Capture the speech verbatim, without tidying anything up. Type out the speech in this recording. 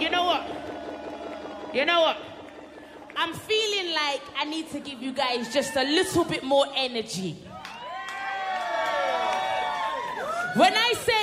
you know what? You know what? I'm feeling like I need to give you guys just a little bit more energy. When I say